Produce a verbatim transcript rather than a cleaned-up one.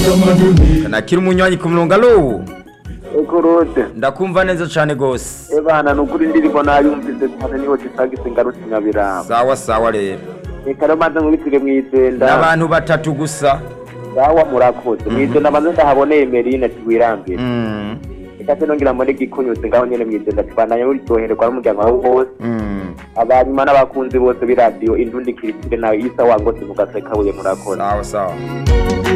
nakira umunywanyi ku murongo. Alo Ekorode ndakumva neza cyane gose. ebana nukuri ndirimbo nayumvise cyane niho gisagise ngarutse Nyabirama. Sawa sawa rero. Reka rero maze mubitire mwizenda. N'abantu batatu gusa. Sawa murakoze. Mwizenda maze ndahaboneye Merine tiwirambire. Mm. Reka se nongira muri gikunyutse ngaho nyene mwizenda twananye uri tohererwa n'umuryango wawe wose. Mm. Abanyuma n'abakunzi bose b'iradio Indundi Kirikire nawe isa wangose mugaseka buye murakoze. Sawa sawa.